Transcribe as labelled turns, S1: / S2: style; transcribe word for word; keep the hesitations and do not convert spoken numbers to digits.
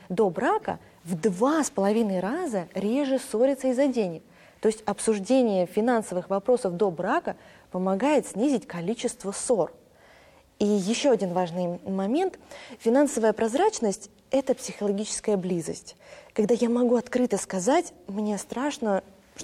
S1: до брака в два с половиной раза реже ссорятся из-за денег. То есть обсуждение финансовых вопросов до брака помогает снизить количество ссор. И еще один важный момент. Финансовая прозрачность – это психологическая близость. Когда я могу открыто сказать: мне страшно,